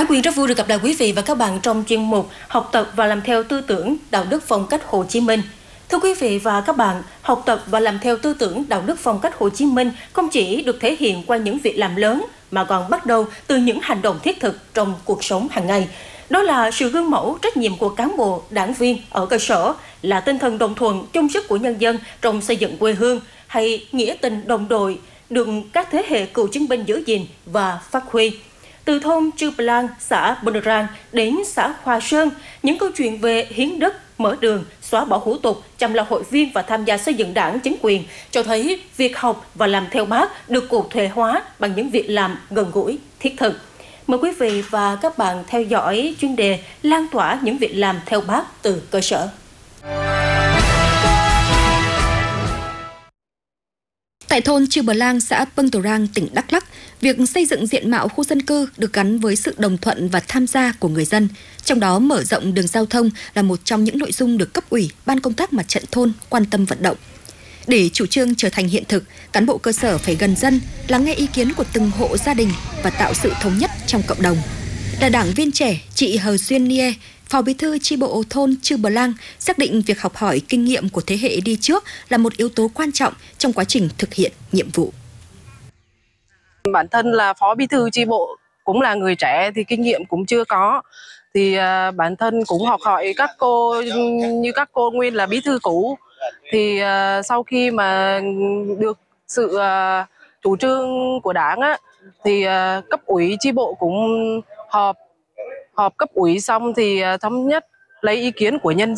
Ái Quyên rất vui được gặp lại quý vị và các bạn trong chuyên mục Học tập và làm theo tư tưởng đạo đức phong cách Hồ Chí Minh. Thưa quý vị và các bạn, học tập và làm theo tư tưởng đạo đức phong cách Hồ Chí Minh không chỉ được thể hiện qua những việc làm lớn mà còn bắt đầu từ những hành động thiết thực trong cuộc sống hàng ngày. Đó là sự gương mẫu, trách nhiệm của cán bộ, đảng viên ở cơ sở, là tinh thần đồng thuận, chung sức của nhân dân trong xây dựng quê hương, hay nghĩa tình đồng đội được các thế hệ cựu chiến binh giữ gìn và phát huy. Từ thôn Chư Plang, xã Bần Rang đến xã Hòa Sơn, những câu chuyện về hiến đất, mở đường, xóa bỏ hủ tục, chăm lo hội viên và tham gia xây dựng đảng, chính quyền cho thấy việc học và làm theo Bác được cụ thể hóa bằng những việc làm gần gũi, thiết thực. Mời quý vị và các bạn theo dõi chuyên đề lan tỏa những việc làm theo Bác từ cơ sở. Tại thôn Chư Bờ Lang, xã Pâng Tờ Rang, tỉnh Đắk Lắk, việc xây dựng diện mạo khu dân cư được gắn với sự đồng thuận và tham gia của người dân. Trong đó, mở rộng đường giao thông là một trong những nội dung được cấp ủy, ban công tác mặt trận thôn quan tâm vận động. Để chủ trương trở thành hiện thực, cán bộ cơ sở phải gần dân, lắng nghe ý kiến của từng hộ gia đình và tạo sự thống nhất trong cộng đồng. Là đảng viên trẻ, chị Hờ Duyên Nie, Phó Bí thư chi bộ thôn Chư Bờ Lang, xác định việc học hỏi kinh nghiệm của thế hệ đi trước là một yếu tố quan trọng trong quá trình thực hiện nhiệm vụ. Bản thân là Phó Bí thư chi bộ, cũng là người trẻ thì kinh nghiệm cũng chưa có. Thì bản thân cũng học hỏi các cô, như các cô nguyên là bí thư cũ. Thì sau khi mà được sự chủ trương của đảng á, thì cấp ủy chi bộ cũng họp cấp ủy xong thì thống nhất lấy ý kiến của nhân